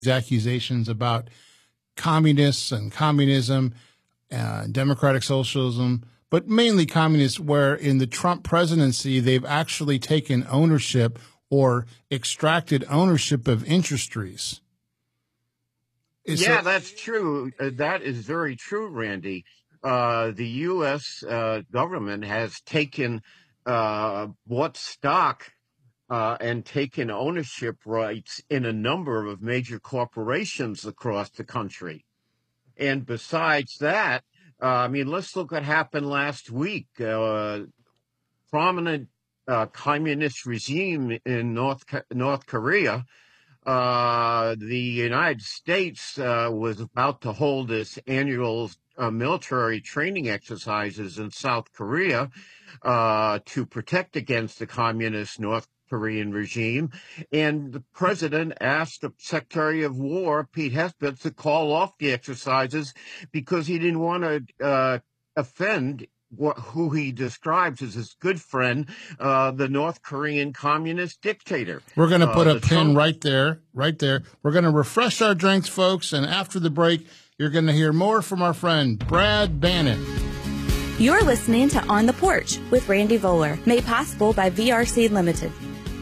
accusations about communists and communism, democratic socialism, but mainly communists, where in the Trump presidency, they've actually taken ownership or extracted ownership of industries. That's true. That is very true, Randy. The U.S. Government has taken bought stock and taken ownership rights in a number of major corporations across the country. And besides that, let's look what happened last week. Prominent communist regime in North Korea. The United States was about to hold its annual military training exercises in South Korea to protect against the communist North Korean regime. And the president asked the Secretary of War, Pete Hegseth, to call off the exercises because he didn't want to offend who he describes as his good friend, the North Korean communist dictator. We're going to put a pin right there. We're going to refresh our drinks, folks, and after the break, you're going to hear more from our friend Brad Bannon. You're listening to On the Porch with Randy Voller, made possible by VRC Limited.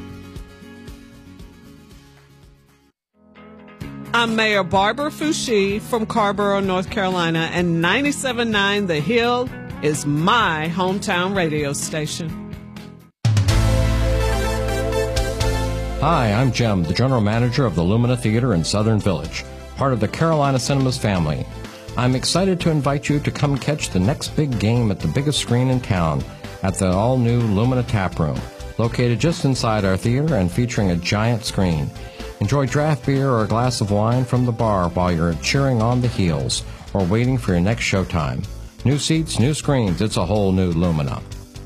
I'm Mayor Barbara Foushee from Carrboro, North Carolina, and 97.9 The Hill is my hometown radio station. Hi, I'm Jim, the general manager of the Lumina Theater in Southern Village, part of the Carolina Cinemas family. I'm excited to invite you to come catch the next big game at the biggest screen in town at the all-new Lumina Tap Room, located just inside our theater and featuring a giant screen. Enjoy draft beer or a glass of wine from the bar while you're cheering on the Heels or waiting for your next showtime. New seats, new screens, it's a whole new Lumina.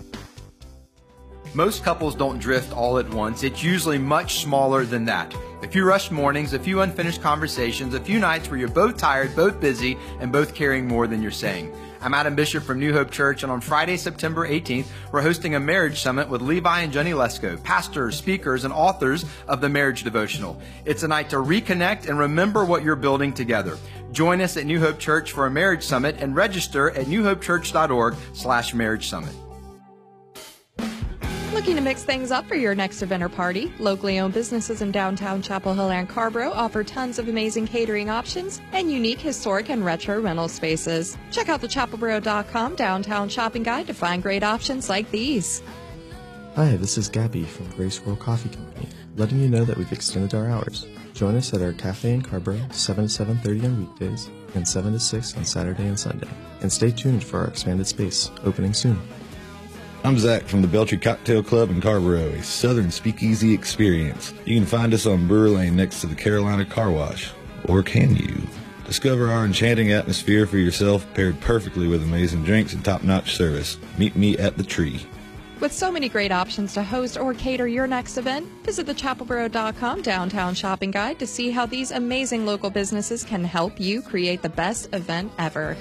Most couples don't drift all at once. It's usually much smaller than that. A few rushed mornings, a few unfinished conversations, a few nights where you're both tired, both busy, and both carrying more than you're saying. I'm Adam Bishop from New Hope Church, and on Friday, September 18th, we're hosting a marriage summit with Levi and Jenny Lesko, pastors, speakers, and authors of the Marriage Devotional. It's a night to reconnect and remember what you're building together. Join us at New Hope Church for a marriage summit and register at newhopechurch.org/marriage summit. Looking to mix things up for your next event or party? Locally owned businesses in downtown Chapel Hill and Carrboro offer tons of amazing catering options and unique historic and retro rental spaces. Check out the chapelboro.com downtown shopping guide to find great options like these. Hi, this is Gabby from Grace World Coffee Company, letting you know that we've extended our hours. Join us at our cafe in Carrboro, 7 to 7:30 on weekdays and 7 to 6 on Saturday and Sunday. And stay tuned for our expanded space, opening soon. I'm Zach from the Beltry Cocktail Club in Carrboro, a southern speakeasy experience. You can find us on Brewer Lane next to the Carolina Car Wash. Or can you? Discover our enchanting atmosphere for yourself, paired perfectly with amazing drinks and top-notch service. Meet me at the Tree. With so many great options to host or cater your next event, visit the chapelboro.com downtown shopping guide to see how these amazing local businesses can help you create the best event ever.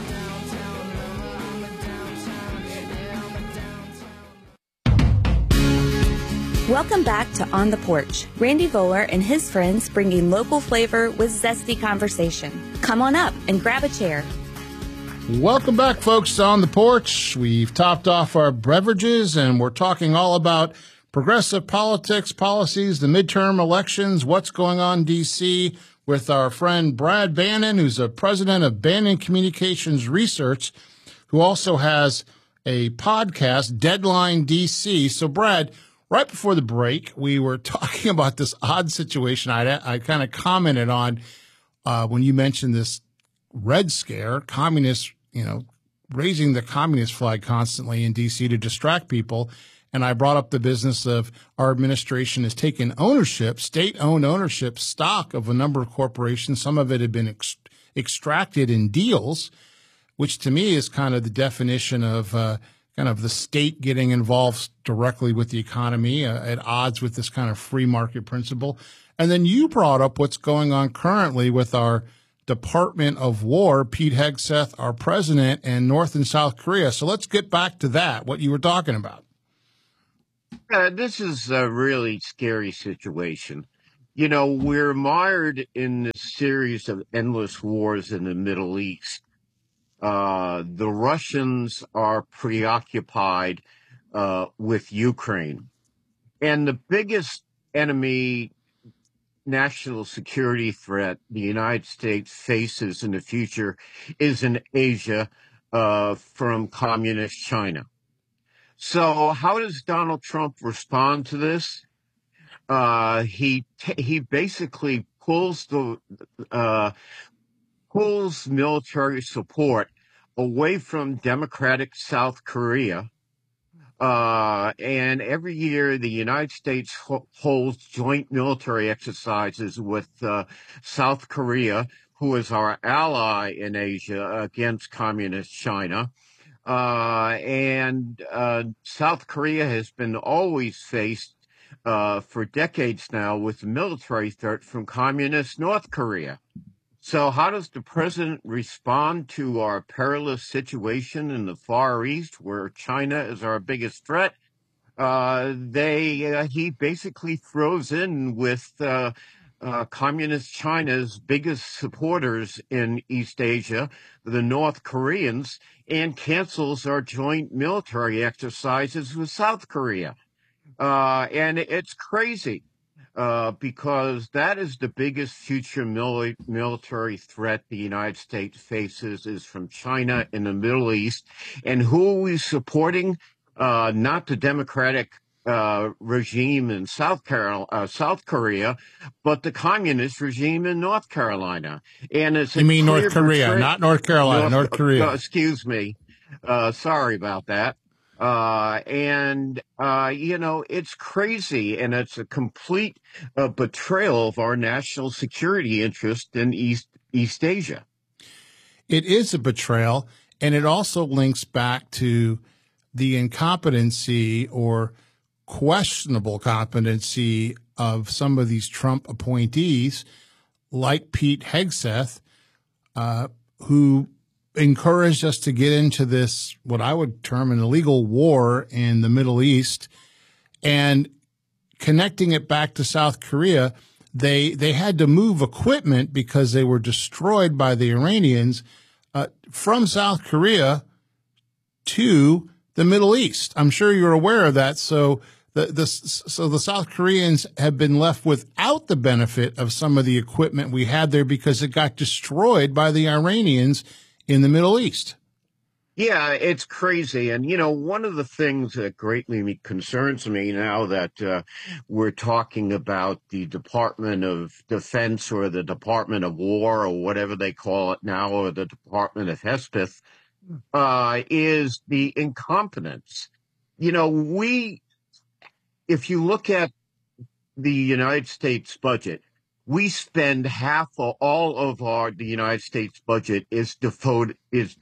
Welcome back to On the Porch. Randy Voller and his friends bringing local flavor with zesty conversation. Come on up and grab a chair. Welcome back, folks, to On the Porch. We've topped off our beverages, and we're talking all about progressive politics, policies, the midterm elections, what's going on in D.C. with our friend Brad Bannon, who's the president of Bannon Communications Research, who also has a podcast, Deadline D.C. So, Brad, right before the break, we were talking about this odd situation I kind of commented on when you mentioned this Red Scare, communists, raising the communist flag constantly in D.C. to distract people. And I brought up the business of our administration has taken ownership, state-owned ownership, stock of a number of corporations. Some of it had been extracted in deals, which to me is kind of the definition of kind of the state getting involved directly with the economy at odds with this kind of free market principle. And then you brought up what's going on currently with our Department of War, Pete Hegseth, our president, and North and South Korea. So let's get back to that, what you were talking about. This is a really scary situation. You know, we're mired in this series of endless wars in the Middle East. The Russians are preoccupied with Ukraine. And the biggest enemy national security threat the United States faces in the future is in Asia from communist China. So how does Donald Trump respond to this? He basically pulls military support away from democratic South Korea. And every year, the United States holds joint military exercises with South Korea, who is our ally in Asia, against communist China. And South Korea has been always faced for decades now with military threat from communist North Korea. So how does the president respond to our perilous situation in the Far East, where China is our biggest threat? He basically throws in with communist China's biggest supporters in East Asia, the North Koreans, and cancels our joint military exercises with South Korea. And it's crazy. Because that is the biggest future military threat the United States faces is from China in the Middle East. And who are we supporting? Not the democratic regime in South Korea, but the communist regime in North Carolina. And it's You mean North Korea, not North Carolina, North Korea. Excuse me. Sorry about that. You know, it's crazy, and it's a complete betrayal of our national security interest in East Asia. It is a betrayal, and it also links back to the incompetency or questionable competency of some of these Trump appointees, like Pete Hegseth, who encouraged us to get into this, what I would term an illegal war in the Middle East, and connecting it back to South Korea. They had to move equipment because they were destroyed by the Iranians from South Korea to the Middle East. I'm sure you're aware of that. So the South Koreans have been left without the benefit of some of the equipment we had there because it got destroyed by the Iranians in the Middle East. Yeah, it's crazy. And, you know, one of the things that greatly concerns me now that we're talking about the Department of Defense or the Department of War or whatever they call it now, or the Department of Hespeth, is the incompetence. You know, if you look at the United States budget, we spend half of all of the United States budget is devoted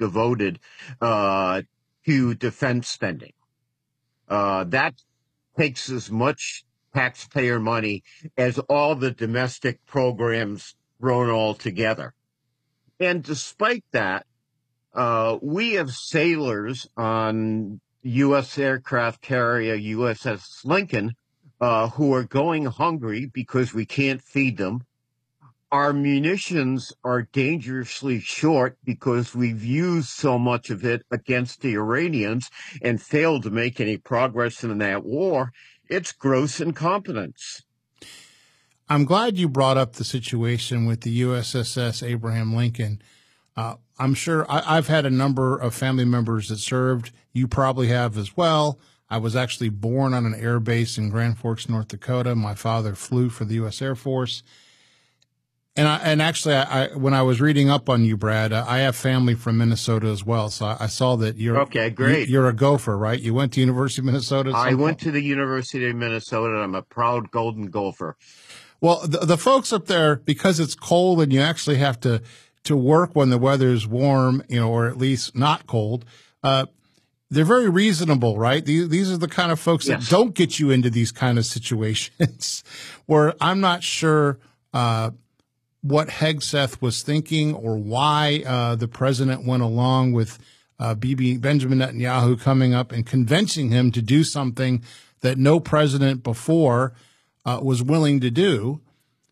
to defense spending. That takes as much taxpayer money as all the domestic programs thrown all together. And despite that, we have sailors on U.S. aircraft carrier USS Lincoln who are going hungry because we can't feed them. Our munitions are dangerously short because we've used so much of it against the Iranians and failed to make any progress in that war. It's gross incompetence. I'm glad you brought up the situation with the USS Abraham Lincoln. I'm sure I've had a number of family members that served. You probably have as well. I was actually born on an air base in Grand Forks, North Dakota. My father flew for the U.S. Air Force. And actually, when I was reading up on you, Brad, I have family from Minnesota as well. So I saw that you're okay. Great. You're a Gopher, right? You went to University of Minnesota. I went to the University of Minnesota. And I'm a proud Golden Gopher. Well, the folks up there, because it's cold and you actually have to work when the weather is warm, you know, or at least not cold. They're very reasonable, right? These are the kind of folks that don't get you into these kind of situations where I'm not sure what Hegseth was thinking or why the president went along with Benjamin Netanyahu coming up and convincing him to do something that no president before was willing to do.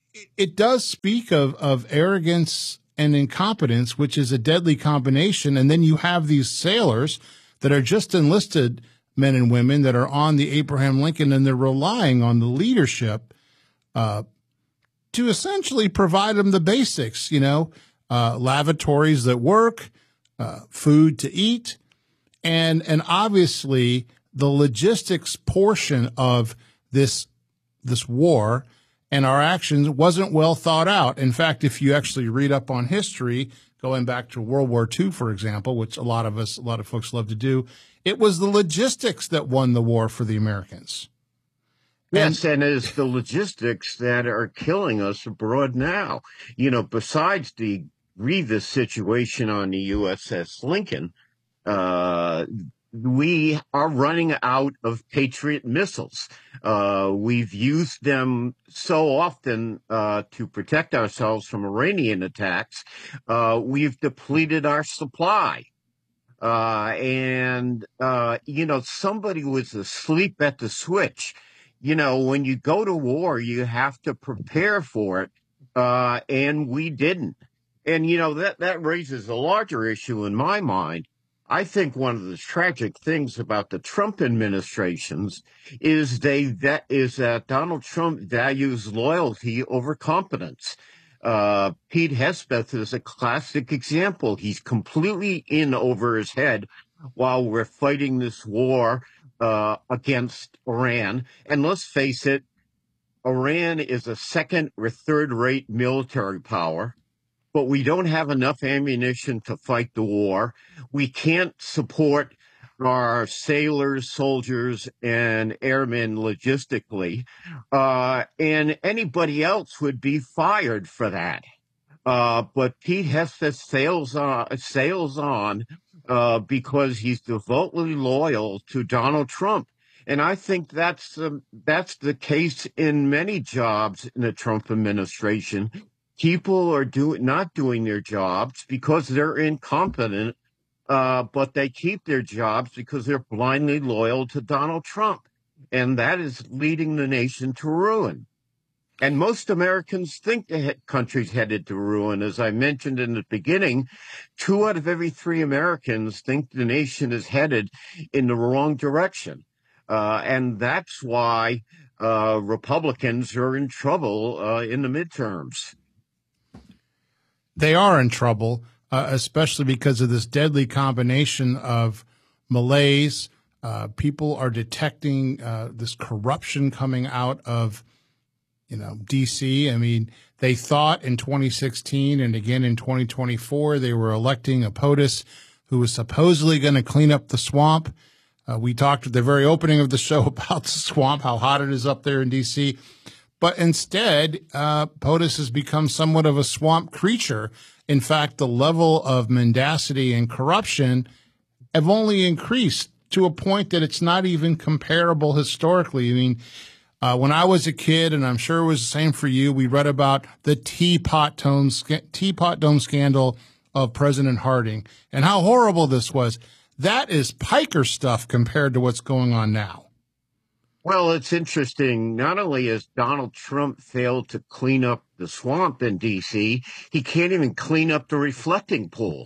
it does speak of arrogance and incompetence, which is a deadly combination. And then you have these sailors that are just enlisted men and women that are on the Abraham Lincoln, and they're relying on the leadership to essentially provide them the basics, lavatories that work, food to eat, and obviously the logistics portion of this war and our actions wasn't well thought out. In fact, if you actually read up on history, going back to World War II, for example, which a lot of folks love to do, it was the logistics that won the war for the Americans. Yes, and it's the logistics that are killing us abroad now. Besides the grievous situation on the USS Lincoln, we are running out of Patriot missiles. We've used them so often to protect ourselves from Iranian attacks. We've depleted our supply. Somebody was asleep at the switch. When you go to war, you have to prepare for it, and we didn't. And, that raises a larger issue in my mind. I think one of the tragic things about the Trump administrations is that Donald Trump values loyalty over competence. Pete Hegseth is a classic example. He's completely in over his head while we're fighting this war against Iran. And let's face it, Iran is a second or third-rate military power, but we don't have enough ammunition to fight the war. We can't support our sailors, soldiers, and airmen logistically, and anybody else would be fired for that. But Pete Hegseth sails on because he's devotedly loyal to Donald Trump. And I think that's the case in many jobs in the Trump administration. People are not doing their jobs because they're incompetent, but they keep their jobs because they're blindly loyal to Donald Trump. And that is leading the nation to ruin. And most Americans think the country's headed to ruin. As I mentioned in the beginning, 2 out of every 3 Americans think the nation is headed in the wrong direction. And that's why Republicans are in trouble in the midterms. They are in trouble, especially because of this deadly combination of malaise. People are detecting this corruption coming out of, D.C. I mean, they thought in 2016 and again in 2024 they were electing a POTUS who was supposedly going to clean up the swamp. We talked at the very opening of the show about the swamp, how hot it is up there in D.C., but instead, POTUS has become somewhat of a swamp creature. In fact, the level of mendacity and corruption have only increased to a point that it's not even comparable historically. I mean, when I was a kid, and I'm sure it was the same for you, we read about the Teapot Dome scandal of President Harding and how horrible this was. That is piker stuff compared to what's going on now. Well, it's interesting. Not only has Donald Trump failed to clean up the swamp in D.C., he can't even clean up the reflecting pool.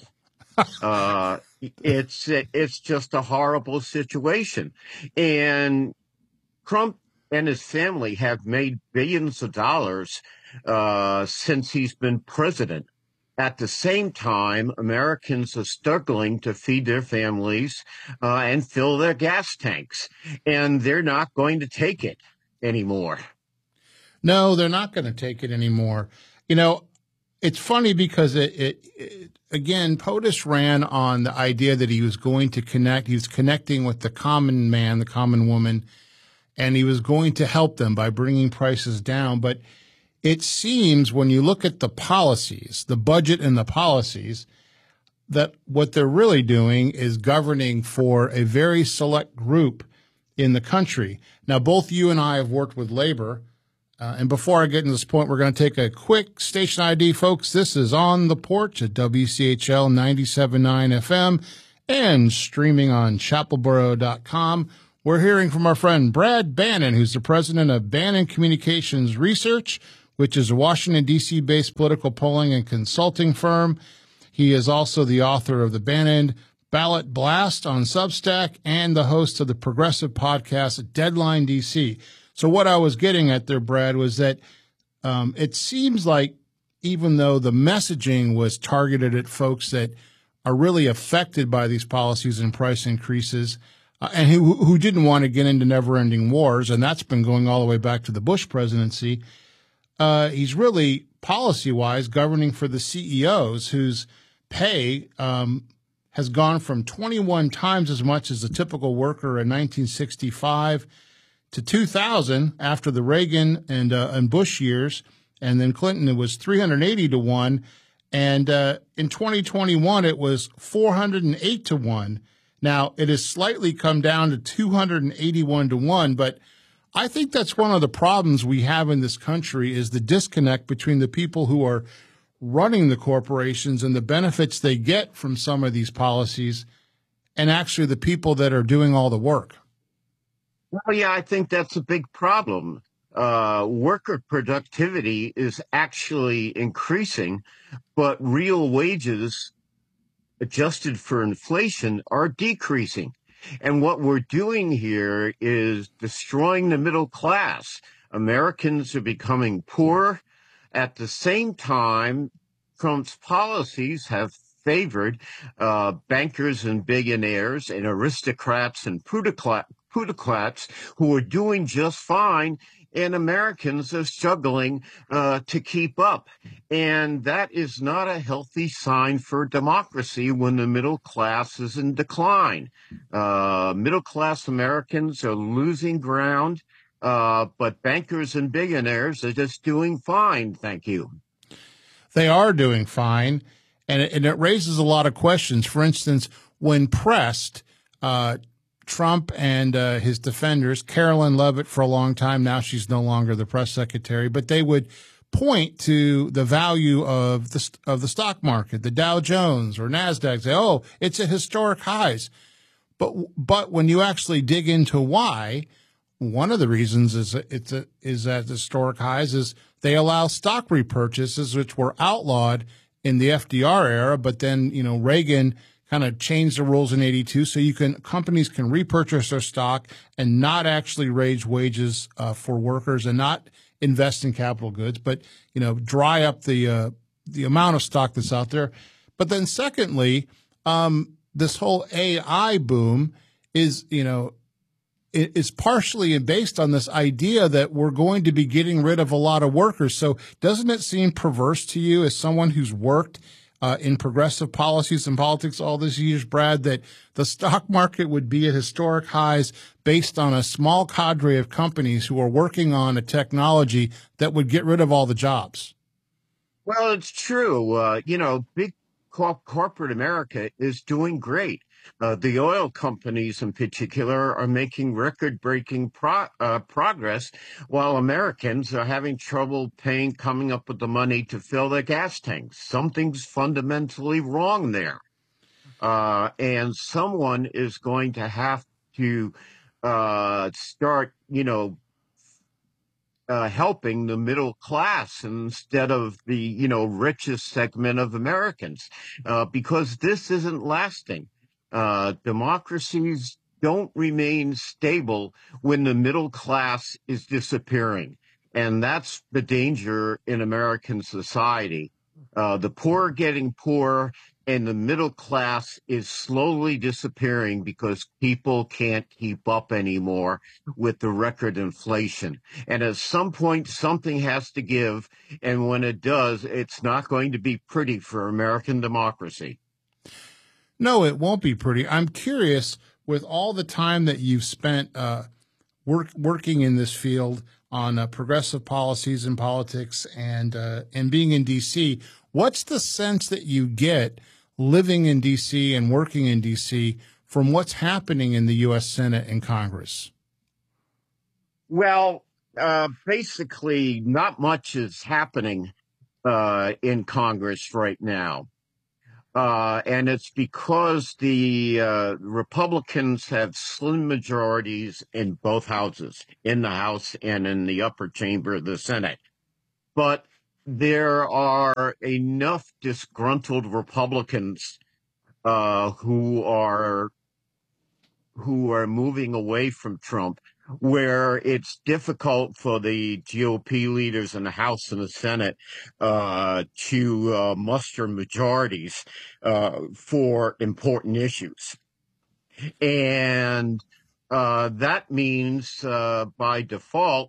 It's just a horrible situation. And Trump and his family have made billions of dollars since he's been president. At the same time, Americans are struggling to feed their families and fill their gas tanks, and they're not going to take it anymore. No, they're not going to take it anymore. It's funny because again, POTUS ran on the idea that he was going to connect. He was connecting with the common man, the common woman, and he was going to help them by bringing prices down. But it seems when you look at the policies, the budget and the policies, that what they're really doing is governing for a very select group in the country. Now, both you and I have worked with labor. And before I get into this point, we're going to take a quick station ID, folks. This is On the Porch at WCHL 97.9 FM and streaming on chapelboro.com. We're hearing from our friend Brad Bannon, who's the president of Bannon Communications Research. which is a Washington, D.C. based political polling and consulting firm. He is also the author of the Bannon Ballot Blast on Substack and the host of the progressive podcast Deadline DC. So what I was getting at there, Brad, was that it seems like even though the messaging was targeted at folks that are really affected by these policies and price increases, and who didn't want to get into never-ending wars, and that's been going all the way back to the Bush presidency, he's really, policy-wise, governing for the CEOs whose pay has gone from 21 times as much as a typical worker in 1965 to 2000 after the Reagan and Bush years, and then Clinton, it was 380 to 1. And in 2021, it was 408 to 1. Now, it has slightly come down to 281 to 1, but I think that's one of the problems we have in this country is the disconnect between the people who are running the corporations and the benefits they get from some of these policies and actually the people that are doing all the work. Well, yeah, I think that's a big problem. Worker productivity is actually increasing, but real wages adjusted for inflation are decreasing. And what we're doing here is destroying the middle class. Americans are becoming poor. At the same time, Trump's policies have favored bankers and billionaires and aristocrats and plutocrats who are doing just fine, and Americans are struggling to keep up. And that is not a healthy sign for democracy when the middle class is in decline. Middle-class Americans are losing ground, but bankers and billionaires are just doing fine, thank you. They are doing fine, and it raises a lot of questions. For instance, when pressed, Trump and his defenders, Carolyn Levitt for a long time, now she's no longer the press secretary, but they would point to the value of the stock market, the Dow Jones or NASDAQ, say, oh, it's at historic highs. But when you actually dig into why, one of the reasons is at historic highs is they allow stock repurchases, which were outlawed in the FDR era, but then, Reagan kind of changed the rules in 82 so companies can repurchase their stock and not actually raise wages for workers and not invest in capital goods, but, dry up the amount of stock that's out there. But then secondly, this whole AI boom is partially based on this idea that we're going to be getting rid of a lot of workers. So doesn't it seem perverse to you as someone who's worked in progressive policies and politics all these years, Brad, that the stock market would be at historic highs based on a small cadre of companies who are working on a technology that would get rid of all the jobs? Well, it's true. Big corporate America is doing great. The oil companies in particular are making record-breaking progress, while Americans are having trouble coming up with the money to fill their gas tanks. Something's fundamentally wrong there. And someone is going to have to start, helping the middle class instead of the, richest segment of Americans, because this isn't lasting. Democracies don't remain stable when the middle class is disappearing. And that's the danger in American society. The poor are getting poorer, and the middle class is slowly disappearing because people can't keep up anymore with the record inflation. And at some point, something has to give. And when it does, it's not going to be pretty for American democracy. No, it won't be pretty. I'm curious, with all the time that you've spent working in this field on progressive policies and politics and being in D.C., what's the sense that you get living in D.C. and working in D.C. from what's happening in the U.S. Senate and Congress? Well, basically, not much is happening in Congress right now. And it's because the Republicans have slim majorities in both houses, in the House and in the upper chamber of the Senate. but there are enough disgruntled Republicans who are moving away from Trump, where it's difficult for the GOP leaders in the House and the Senate to muster majorities for important issues. And that means by default,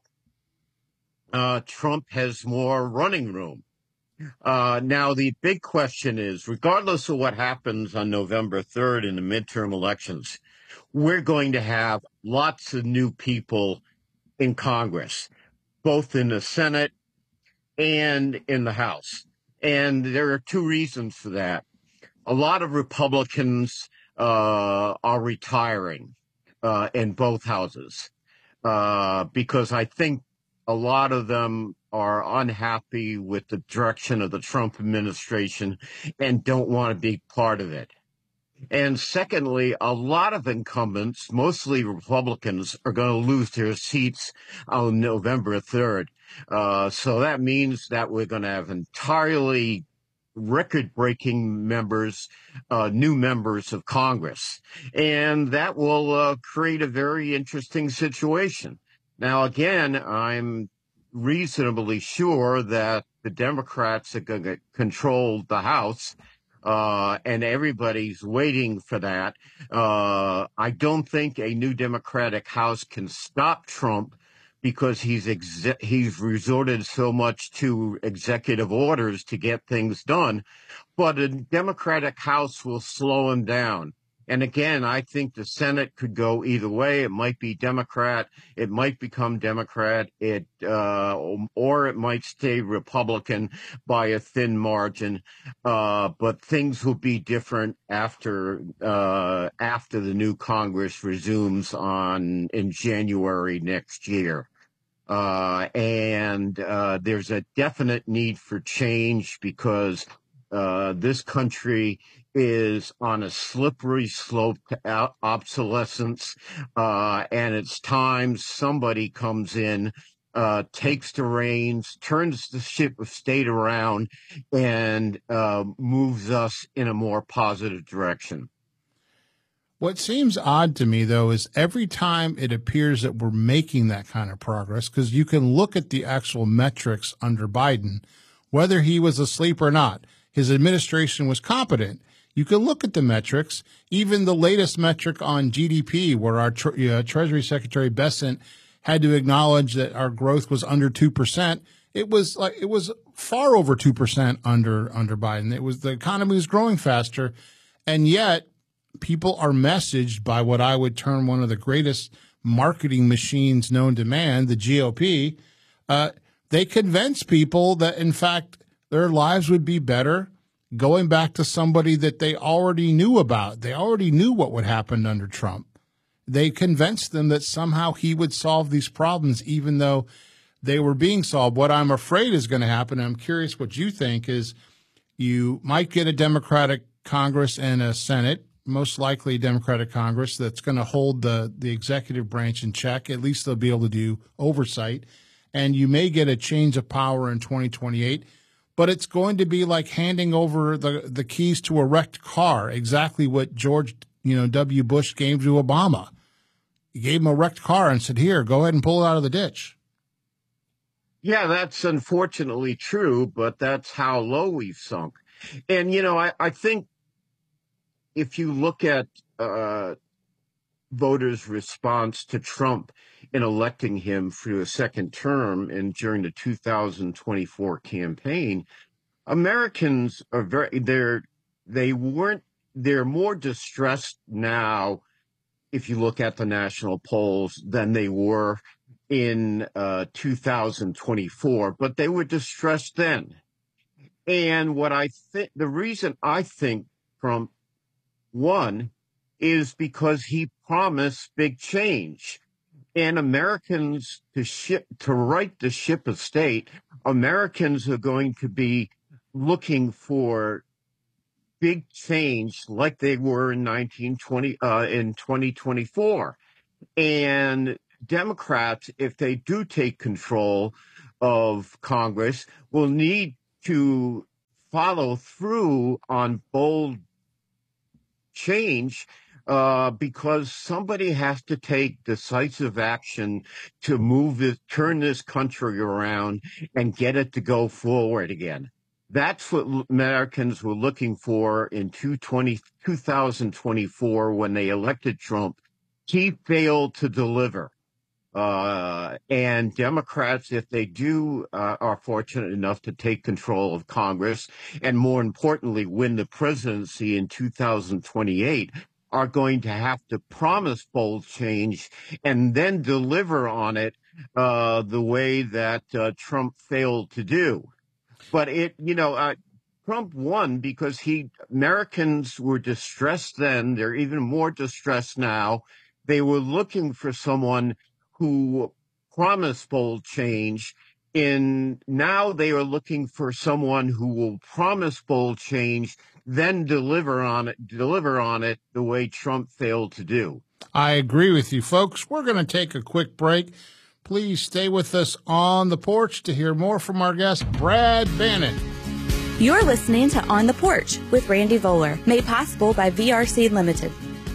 Trump has more running room. Now, the big question is, regardless of what happens on November 3rd in the midterm elections, we're going to have lots of new people in Congress, both in the Senate and in the House. And there are two reasons for that. A lot of Republicans are retiring in both houses because I think a lot of them are unhappy with the direction of the Trump administration and don't want to be part of it. And secondly, a lot of incumbents, mostly Republicans, are going to lose their seats on November 3rd. So that means that we're going to have entirely record-breaking members, new members of Congress. And that will create a very interesting situation. Now, again, I'm reasonably sure that the Democrats are going to control the House. And everybody's waiting for that. I don't think a new Democratic House can stop Trump because he's resorted so much to executive orders to get things done. But a Democratic House will slow him down. And again, I think the Senate could go either way. It might be Democrat. It might become Democrat. Or it might stay Republican by a thin margin. But things will be different after the new Congress resumes in January next year. And there's a definite need for change because this country is on a slippery slope to obsolescence, and it's time somebody comes in, takes the reins, turns the ship of state around, and moves us in a more positive direction. What seems odd to me, though, is every time it appears that we're making that kind of progress, because you can look at the actual metrics under Biden, whether he was asleep or not. His administration was competent. You can look at the metrics, even the latest metric on GDP, where our Treasury Secretary Bessent had to acknowledge that our growth was under 2%. It was far over 2% under Biden. The economy was growing faster, and yet people are messaged by what I would term one of the greatest marketing machines known to man, the GOP. They convince people that, in fact, their lives would be better going back to somebody that they already knew about. They already knew what would happen under Trump. They convinced them that somehow he would solve these problems, even though they were being solved. What I'm afraid is going to happen, and I'm curious what you think, is you might get a Democratic Congress and a Senate, most likely a Democratic Congress, that's going to hold the executive branch in check. At least they'll be able to do oversight. And you may get a change of power in 2028. But it's going to be like handing over the keys to a wrecked car, exactly what George W. Bush gave to Obama. He gave him a wrecked car and said, here, go ahead and pull it out of the ditch. Yeah, that's unfortunately true, but that's how low we've sunk. And, I think if you look at voters' response to Trump in electing him for a second term and during the 2024 campaign, Americans are they're more distressed now, if you look at the national polls, than they were in 2024, but they were distressed then. And the reason I think Trump won is because he promised big change. And Americans, to right the ship of state, Americans are going to be looking for big change like they were in 2024. And Democrats, if they do take control, of Congress will need to follow through on bold change because somebody has to take decisive action to turn this country around and get it to go forward again. That's what Americans were looking for in 2024 when they elected Trump. He failed to deliver. And Democrats, if they are fortunate enough to take control of Congress and more importantly, win the presidency in 2028, are going to have to promise bold change and then deliver on it the way that Trump failed to do. But Trump won because Americans were distressed then. They're even more distressed now. They were looking for someone who promised bold change. Now they are looking for someone who will promise bold change, then deliver on it the way Trump failed to do. I agree with you, folks. We're going to take a quick break. Please stay with us on the porch to hear more from our guest, Brad Bannon. You're listening to On the Porch with Randy Voller, made possible by VRC Limited.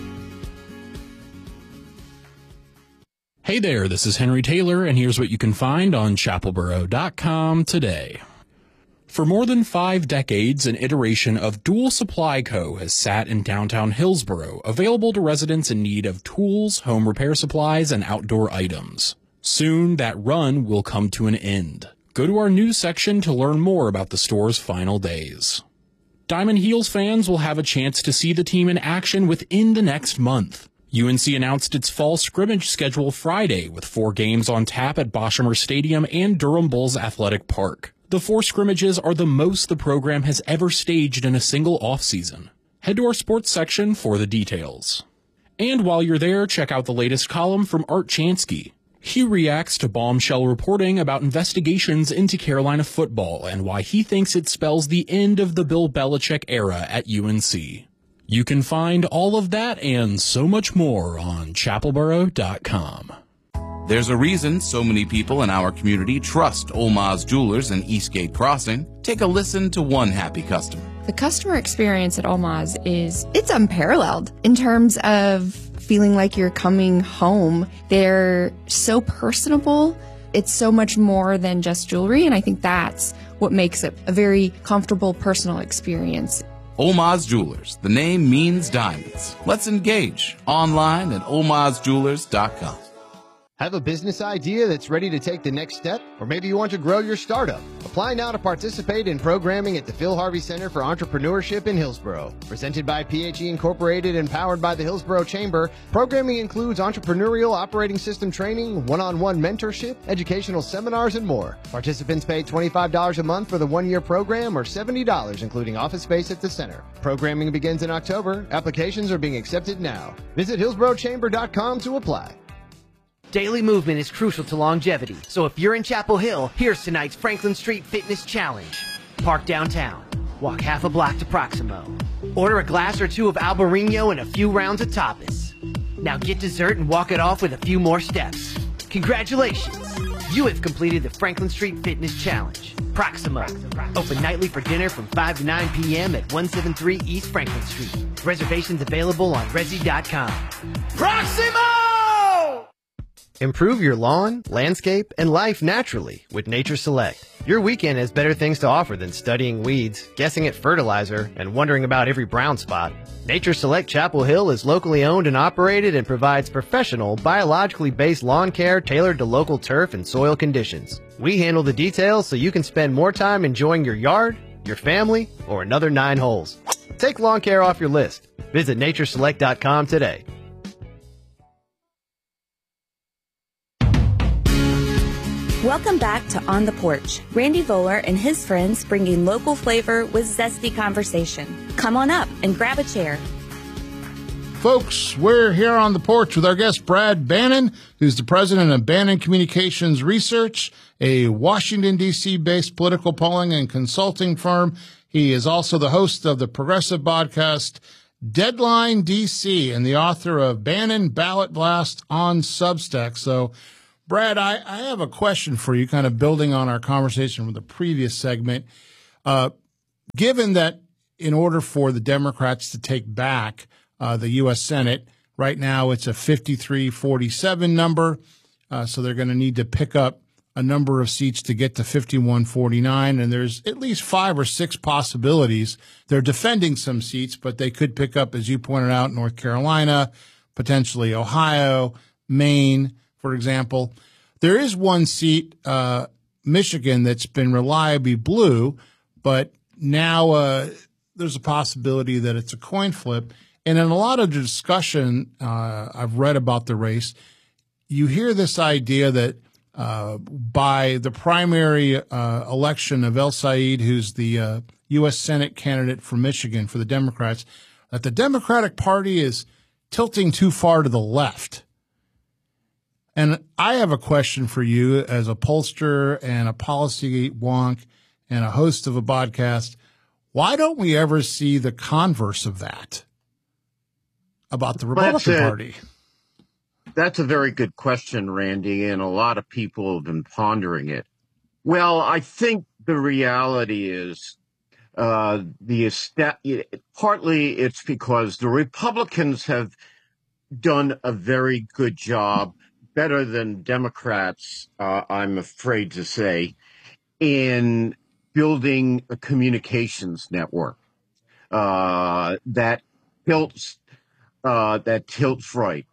Hey there, this is Henry Taylor, and here's what you can find on chapelboro.com today. For more than 5 decades, an iteration of Dual Supply Co. has sat in downtown Hillsboro, available to residents in need of tools, home repair supplies, and outdoor items. Soon, that run will come to an end. Go to our news section to learn more about the store's final days. Diamond Heels fans will have a chance to see the team in action within the next month. UNC announced its fall scrimmage schedule Friday with 4 games on tap at Boshamer Stadium and Durham Bulls Athletic Park. The 4 scrimmages are the most the program has ever staged in a single offseason. Head to our sports section for the details. And while you're there, check out the latest column from Art Chansky. He reacts to bombshell reporting about investigations into Carolina football and why he thinks it spells the end of the Bill Belichick era at UNC. You can find all of that and so much more on chapelboro.com. There's a reason so many people in our community trust Olmaz Jewelers in Eastgate Crossing. Take a listen to one happy customer. The customer experience at Olmaz it's unparalleled in terms of feeling like you're coming home. They're so personable. It's so much more than just jewelry, and I think that's what makes it a very comfortable, personal experience. Olmaz Jewelers. The name means diamonds. Let's engage online at olmazjewelers.com. Have a business idea that's ready to take the next step? Or maybe you want to grow your startup? Apply now to participate in programming at the Phil Harvey Center for Entrepreneurship in Hillsboro. Presented by PHE Incorporated and powered by the Hillsboro Chamber, programming includes entrepreneurial operating system training, one-on-one mentorship, educational seminars, and more. Participants pay $25 a month for the 1-year program or $70 including office space at the center. Programming begins in October. Applications are being accepted now. Visit hillsborochamber.com to apply. Daily movement is crucial to longevity, so if you're in Chapel Hill, here's tonight's Franklin Street Fitness Challenge. Park downtown, walk half a block to Proximo, order a glass or 2 of Albarino and a few rounds of tapas. Now get dessert and walk it off with a few more steps. Congratulations! You have completed the Franklin Street Fitness Challenge. Proximo, open nightly for dinner from 5 to 9 p.m. at 173 East Franklin Street. Reservations available on Resi.com. Proximo! Improve your lawn, landscape, and life naturally with Nature Select. Your weekend has better things to offer than studying weeds, guessing at fertilizer, and wondering about every brown spot. Nature Select Chapel Hill is locally owned and operated and provides professional, biologically based lawn care tailored to local turf and soil conditions. We handle the details so you can spend more time enjoying your yard, your family, or another 9 holes. Take lawn care off your list. Visit natureselect.com today. Welcome back to On the Porch. Randy Voller and his friends bringing local flavor with zesty conversation. Come on up and grab a chair. Folks, we're here on the porch with our guest, Brad Bannon, who's the president of Bannon Communications Research, a Washington, D.C. based political polling and consulting firm. He is also the host of the progressive podcast Deadline DC and the author of Bannon Ballot Blast on Substack. So, Brad, I have a question for you, kind of building on our conversation from the previous segment. Given that in order for the Democrats to take back the U.S. Senate, right now it's a 53-47 number, so they're going to need to pick up a number of seats to get to 51-49, and there's at least 5 or 6 possibilities. They're defending some seats, but they could pick up, as you pointed out, North Carolina, potentially Ohio, Maine, for example. There is one seat, Michigan, that's been reliably blue, but now there's a possibility that it's a coin flip. And in a lot of discussion I've read about the race, you hear this idea that by the primary election of El Said, who's the U.S. Senate candidate for Michigan for the Democrats, that the Democratic Party is tilting too far to the left. And I have a question for you as a pollster and a policy wonk and a host of a podcast. Why don't we ever see the converse of that about the Republican Party? That's a very good question, Randy, and a lot of people have been pondering it. Well, I think the reality is partly it's because the Republicans have done a very good job, better than Democrats, I'm afraid to say, in building a communications network that tilts right.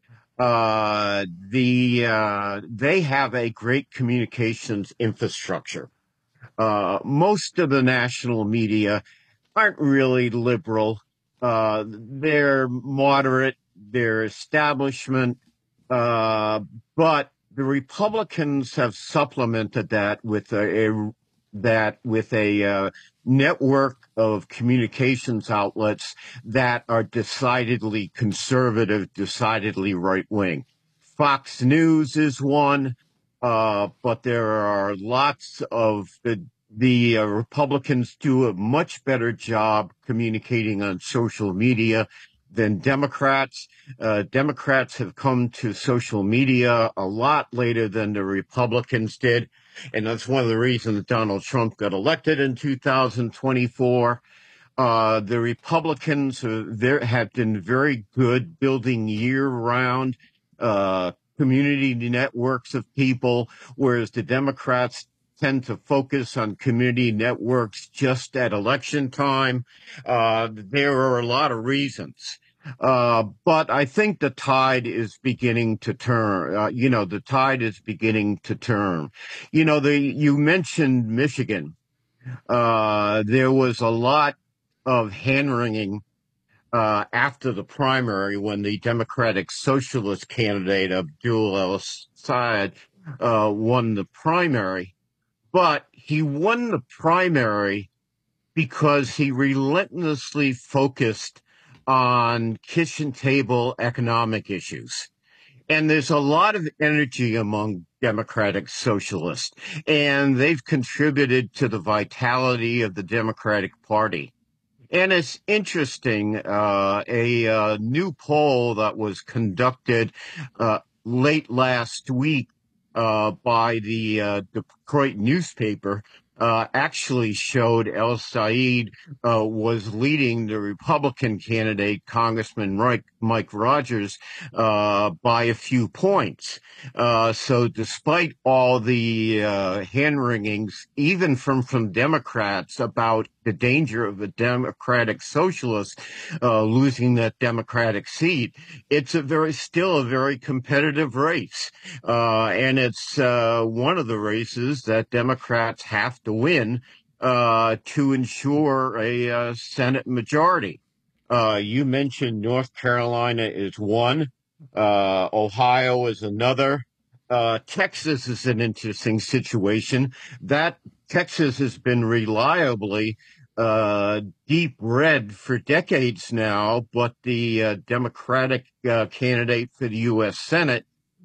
They have a great communications infrastructure. Most of the national media aren't really liberal. They're moderate, they're establishment, but the Republicans have supplemented that with a network of communications outlets that are decidedly conservative, decidedly right-wing. Fox News is one, but there are lots of the Republicans do a much better job communicating on social media than Democrats. Democrats have come to social media a lot later than the Republicans did. And that's one of the reasons Donald Trump got elected in 2024. The Republicans have been very good building year-round community networks of people, whereas the Democrats tend to focus on community networks just at election time. There are a lot of reasons. But I think the tide is beginning to turn. The tide is beginning to turn. You mentioned Michigan. There was a lot of hand-wringing after the primary when the Democratic Socialist candidate Abdul El-Sayed won the primary. But he won the primary because he relentlessly focused on kitchen table economic issues. And there's a lot of energy among Democratic Socialists, and they've contributed to the vitality of the Democratic Party. And it's interesting, a new poll that was conducted late last week by the Detroit newspaper actually showed El Said was leading the Republican candidate, Congressman Mike Rogers, by a few points. So despite all the hand-wringings, even from Democrats about the danger of a Democratic Socialist losing that Democratic seat, it's still a very competitive race. And it's one of the races that Democrats have to win to ensure a Senate majority. You mentioned North Carolina is one. Ohio is another. Texas is an interesting situation. That Texas has been reliably deep red for decades now, but the Democratic candidate for the U.S. Senate,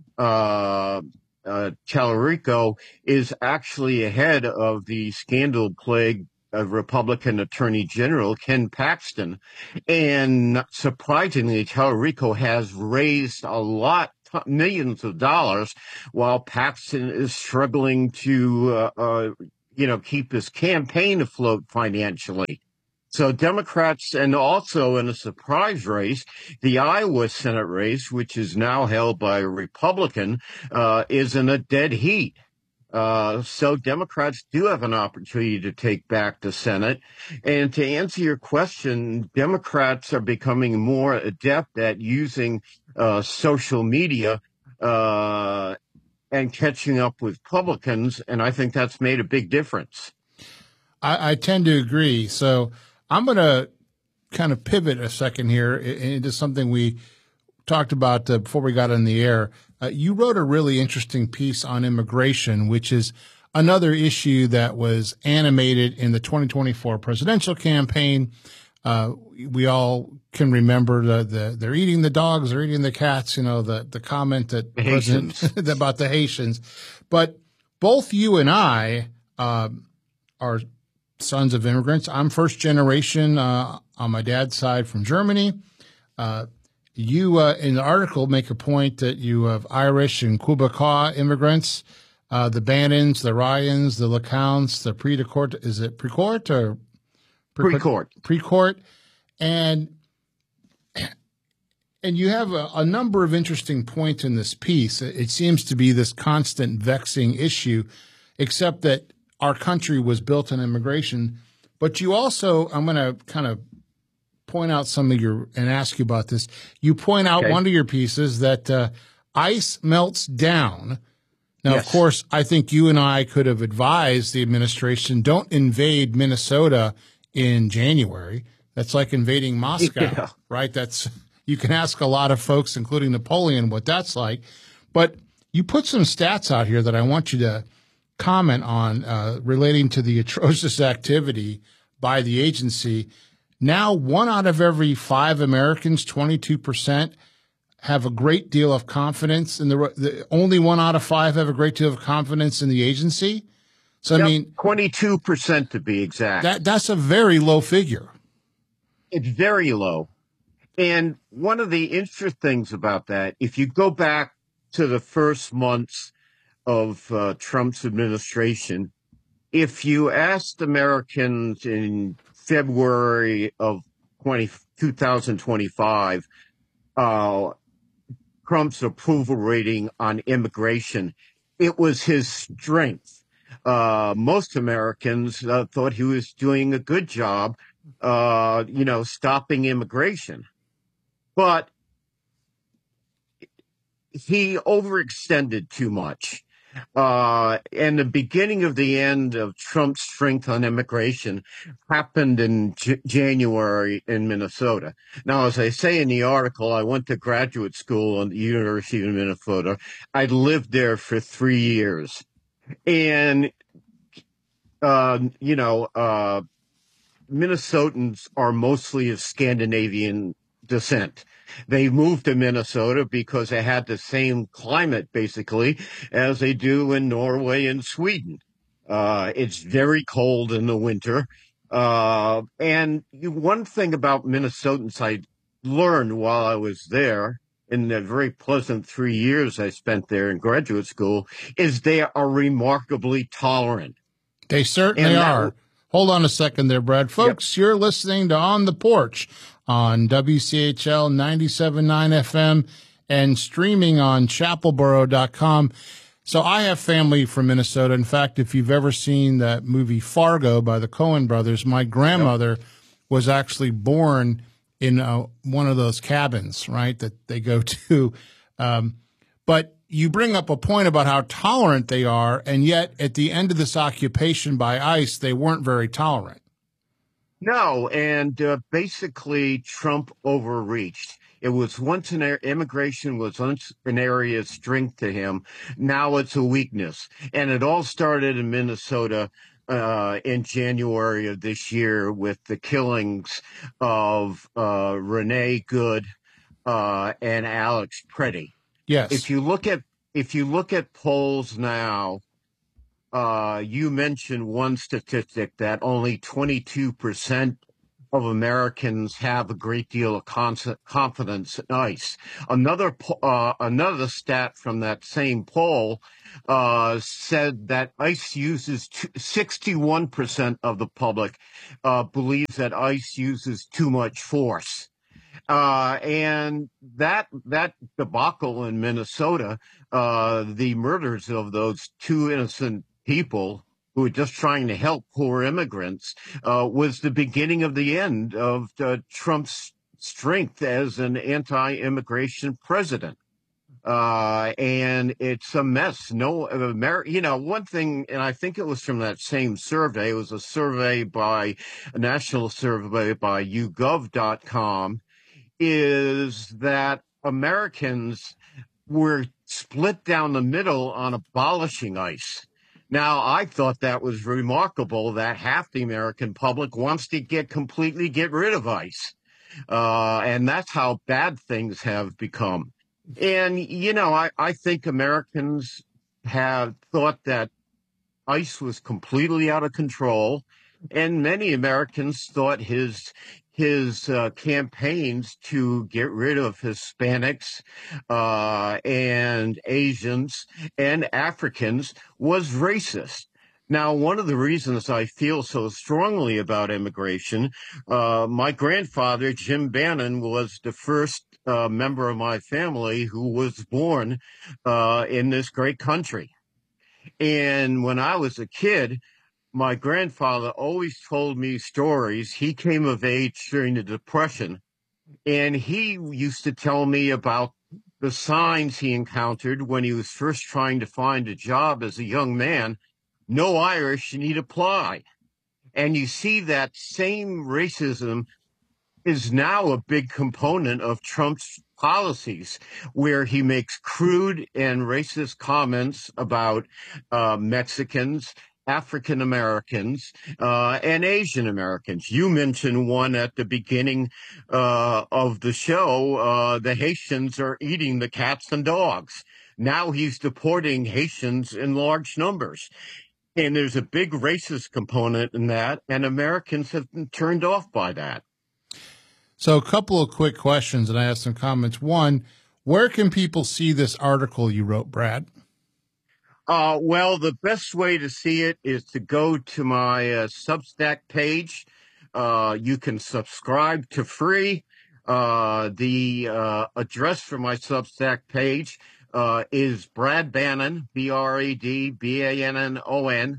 Tallarico, is actually ahead of the scandal-plagued Republican Attorney General Ken Paxton. And not surprisingly, Tallarico has raised a millions of dollars, while Paxton is struggling to, keep his campaign afloat financially. So Democrats, and also in a surprise race, the Iowa Senate race, which is now held by a Republican, is in a dead heat. So Democrats do have an opportunity to take back the Senate. And to answer your question, Democrats are becoming more adept at using social media and catching up with Republicans, and I think that's made a big difference. I tend to agree. So I'm going to kind of pivot a second here into something we talked about before we got on the air. You wrote a really interesting piece on immigration, which is another issue that was animated in the 2024 presidential campaign. We all can remember they're eating the dogs, they're eating the cats, the comment that about the Haitians. But both you and I are sons of immigrants. I'm first generation on my dad's side from Germany. You, in the article, make a point that you have Irish and Quebecois immigrants, the Bannons, the Ryans, the LeCounts, the Precourt. Is it Precourt or Precourt? Precourt. And you have a number of interesting points in this piece. It seems to be this constant vexing issue, except that our country was built on immigration. But you also, I'm going to kind of point out and ask you about this. You point out one of your pieces that ice melts down. Now, yes. Of course, I think you and I could have advised the administration, don't invade Minnesota in January. That's like invading Moscow, right? You can ask a lot of folks, including Napoleon, what that's like. But you put some stats out here that I want you to comment on relating to the atrocious activity by the agency. Now, 1 out of every 5 Americans, 22%, have a great deal of confidence in only 1 out of 5 have a great deal of confidence in the agency. So, I mean, 22% to be exact. That's a very low figure. It's very low. And one of the interesting things about that, if you go back to the first months of Trump's administration, if you asked Americans in February of 2025, Trump's approval rating on immigration, it was his strength. Most Americans thought he was doing a good job, stopping immigration. But he overextended too much. And the beginning of the end of Trump's strength on immigration happened in January in Minnesota. Now, as I say in the article, I went to graduate school at the University of Minnesota. I lived there for 3 years. And, Minnesotans are mostly of Scandinavian descent. They moved to Minnesota because they had the same climate, basically, as they do in Norway and Sweden. It's very cold in the winter. And one thing about Minnesotans I learned while I was there, in the very pleasant 3 years I spent there in graduate school, is they are remarkably tolerant. They certainly are. Hold on a second there, Brad. Folks, You're listening to On the Porch on WCHL 97.9 FM and streaming on chapelboro.com. So I have family from Minnesota. In fact, if you've ever seen that movie Fargo by the Coen brothers, my grandmother was actually born in one of those cabins, right, that they go to. But you bring up a point about how tolerant they are, and yet at the end of this occupation by ICE, they weren't very tolerant. No, and basically Trump overreached. It was once immigration was once an area of strength to him. Now it's a weakness. And it all started in Minnesota in January of this year with the killings of Renee Good and Alex Preddy. Yes. If you look at polls now, you mentioned one statistic that only 22% of Americans have a great deal of confidence in ICE. Another stat from that same poll said that ICE uses 61% of the public believes that ICE uses too much force. And that debacle in Minnesota, the murders of those two innocent people who were just trying to help poor immigrants, was the beginning of the end of Trump's strength as an anti-immigration president. And it's a mess. One thing, and I think it was from that same survey, it was a national survey by YouGov.com, is that Americans were split down the middle on abolishing ICE. Now, I thought that was remarkable that half the American public wants to completely get rid of ICE. And that's how bad things have become. And, I think Americans have thought that ICE was completely out of control. And many Americans thought his campaigns to get rid of Hispanics and Asians and Africans was racist. Now, one of the reasons I feel so strongly about immigration, my grandfather, Jim Bannon, was the first member of my family who was born in this great country. And when I was a kid, my grandfather always told me stories. He came of age during the Depression, and he used to tell me about the signs he encountered when he was first trying to find a job as a young man. No Irish, you need apply. And you see that same racism is now a big component of Trump's policies, where he makes crude and racist comments about Mexicans, African Americans, and Asian Americans. You mentioned one at the beginning of the show. The Haitians are eating the cats and dogs. Now he's deporting Haitians in large numbers. And there's a big racist component in that, and Americans have been turned off by that. So a couple of quick questions, and I have some comments. One, where can people see this article you wrote, Brad? Well, the best way to see it is to go to my Substack page. You can subscribe to free. The address for my Substack page is Brad Bannon, BradBannon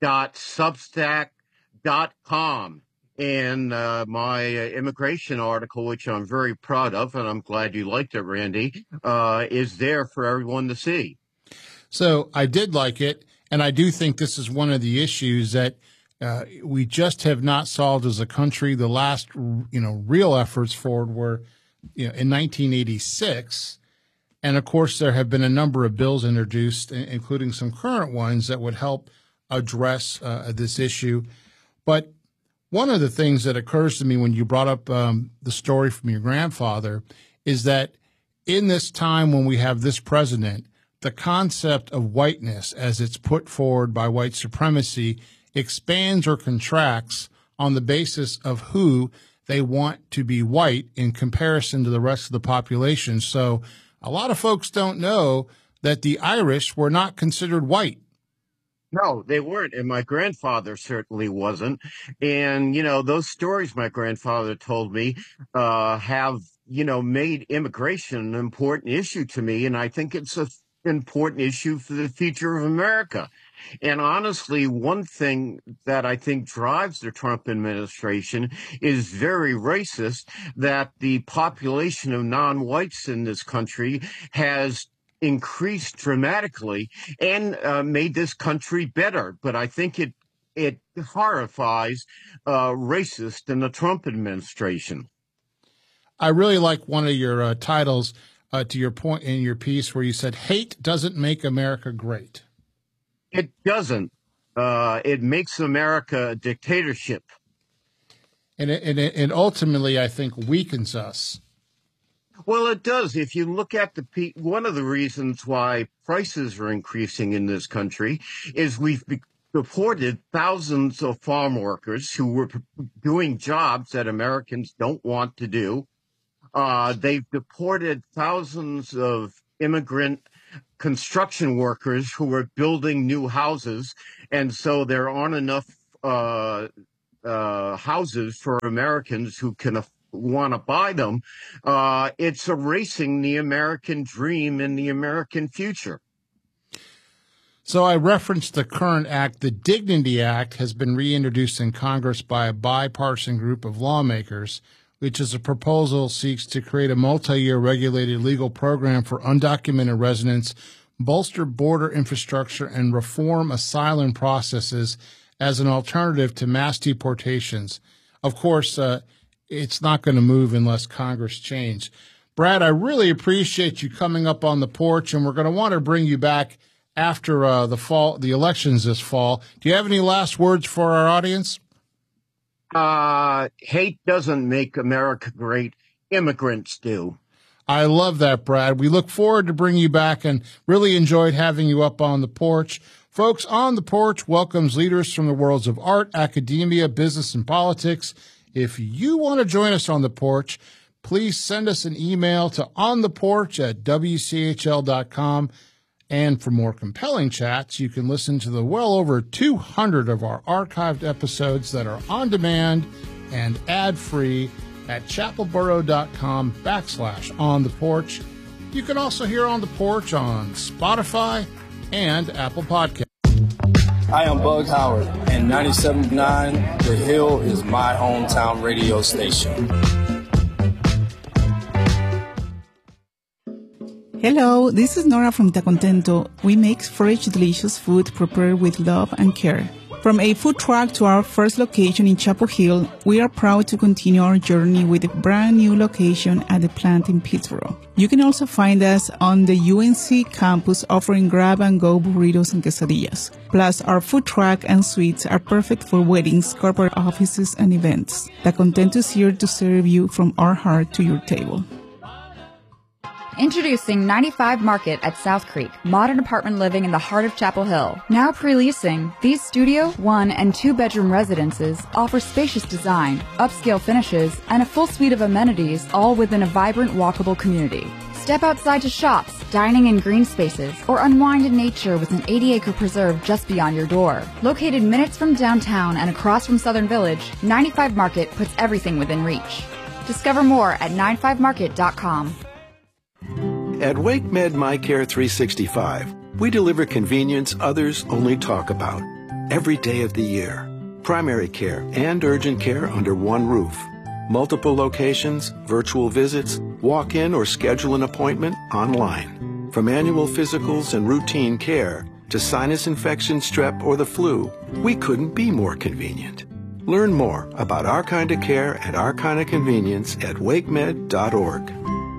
.substack.com. And my immigration article, which I'm very proud of, and I'm glad you liked it, Randy, is there for everyone to see. So I did like it, and I do think this is one of the issues that we just have not solved as a country. The last, real efforts forward were, in 1986, and of course there have been a number of bills introduced, including some current ones that would help address this issue. But one of the things that occurs to me when you brought up the story from your grandfather is that in this time when we have this president, the concept of whiteness as it's put forward by white supremacy expands or contracts on the basis of who they want to be white in comparison to the rest of the population. So a lot of folks don't know that the Irish were not considered white. No, they weren't. And my grandfather certainly wasn't. And, those stories my grandfather told me have, made immigration an important issue to me. And I think it's an important issue for the future of America. And honestly, one thing that I think drives the Trump administration is very racist, that the population of non-whites in this country has increased dramatically and made this country better. But I think it horrifies racists in the Trump administration. I really like one of your titles to your point in your piece where you said, hate doesn't make America great. It doesn't. It makes America a dictatorship. And it ultimately, I think, weakens us. Well, it does. If you look at one of the reasons why prices are increasing in this country is we've deported thousands of farm workers who were doing jobs that Americans don't want to do. They've deported thousands of immigrant construction workers who were building new houses, and so there aren't enough houses for Americans who can want to buy them. It's erasing the American dream and the American future. So I referenced the current act. The Dignity Act has been reintroduced in Congress by a bipartisan group of lawmakers, which is a proposal seeks to create a multi-year regulated legal program for undocumented residents, bolster border infrastructure, and reform asylum processes as an alternative to mass deportations. Of course, it's not going to move unless Congress changes. Brad, I really appreciate you coming up on the porch, and we're going to want to bring you back after the elections this fall. Do you have any last words for our audience? Hate doesn't make America great. Immigrants do. I love that, Brad. We look forward to bringing you back and really enjoyed having you up on the porch. Folks, On the Porch welcomes leaders from the worlds of art, academia, business, and politics. If you want to join us on the porch, please send us an email to ontheporch@wchl.com. And for more compelling chats, you can listen to the well over 200 of our archived episodes that are on demand and ad-free at chapelboro.com/ontheporch. You can also hear On the Porch on Spotify and Apple Podcasts. Hi, I'm Bug Howard, and 97.9 The Hill is my hometown radio station. Hello, this is Nora from Ta Contento. We make fresh, delicious food prepared with love and care. From a food truck to our first location in Chapel Hill, we are proud to continue our journey with a brand new location at the plant in Pittsboro. You can also find us on the UNC campus offering grab-and-go burritos and quesadillas. Plus, our food truck and suites are perfect for weddings, corporate offices, and events. Ta Contento is here to serve you from our heart to your table. Introducing 95 Market at South Creek, modern apartment living in the heart of Chapel Hill. Now pre-leasing, these studio, 1- and 2-bedroom residences offer spacious design, upscale finishes, and a full suite of amenities, all within a vibrant, walkable community. Step outside to shops, dining in green spaces, or unwind in nature with an 80-acre preserve just beyond your door. Located minutes from downtown and across from Southern Village, 95 Market puts everything within reach. Discover more at 95market.com. At WakeMed MyCare 365, we deliver convenience others only talk about. Every day of the year. Primary care and urgent care under one roof. Multiple locations, virtual visits, walk in or schedule an appointment online. From annual physicals and routine care to sinus infection, strep, or the flu, we couldn't be more convenient. Learn more about our kind of care and our kind of convenience at wakemed.org.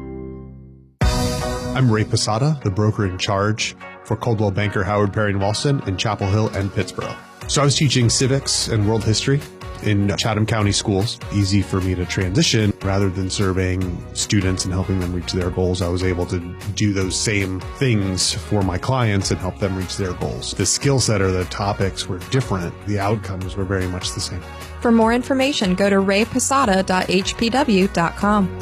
I'm Ray Posada, the broker in charge for Coldwell Banker Howard Perry and Walston in Chapel Hill and Pittsboro. So I was teaching civics and world history in Chatham County schools. Easy for me to transition. Rather than serving students and helping them reach their goals, I was able to do those same things for my clients and help them reach their goals. The skill set or the topics were different. The outcomes were very much the same. For more information, go to rayposada.hpw.com.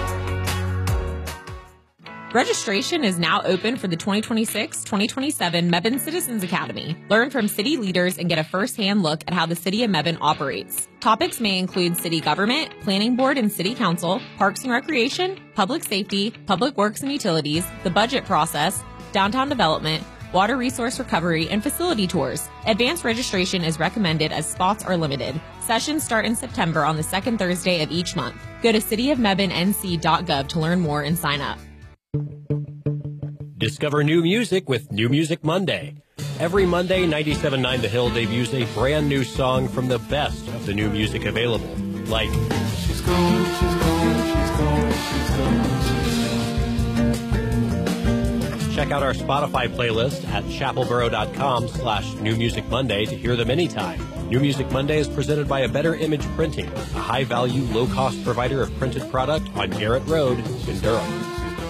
Registration is now open for the 2026-2027 Mebane Citizens Academy. Learn from city leaders and get a first-hand look at how the city of Mebane operates. Topics may include city government, planning board and city council, parks and recreation, public safety, public works and utilities, the budget process, downtown development, water resource recovery, and facility tours. Advanced registration is recommended as spots are limited. Sessions start in September on the second Thursday of each month. Go to cityofmebanenc.gov to learn more and sign up. Discover new music with New Music Monday. Every Monday, 97.9 The Hill debuts a brand new song from the best of the new music available, like She's Gone, She's Gone, She's Gone, She's Gone. Check out our Spotify playlist at chapelboro.com/New Music Monday to hear them anytime. New Music Monday is presented by A Better Image Printing, a high-value, low-cost provider of printed product on Garrett Road in Durham.